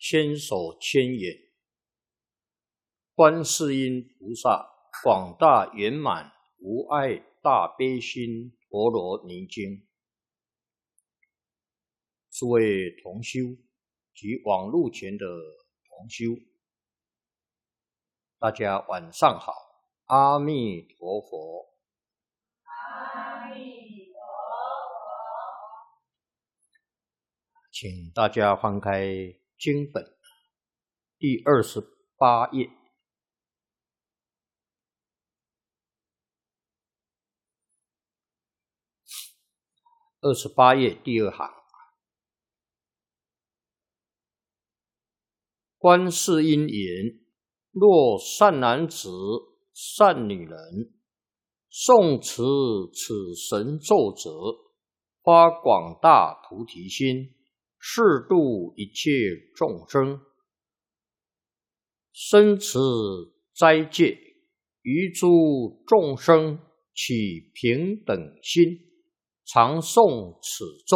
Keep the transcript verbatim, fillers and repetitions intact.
千手千眼，观世音菩萨广大圆满无碍大悲心陀罗尼经。诸位同修及网络前的同修，大家晚上好，阿弥陀佛。 阿弥陀佛。 请大家翻开经本第二十八页。二十八页第二行，观世音言：若善男子、善女人，诵持此神咒者，发广大菩提心，誓度一切众生，生持斋戒，于诸众生起平等心，常诵此咒。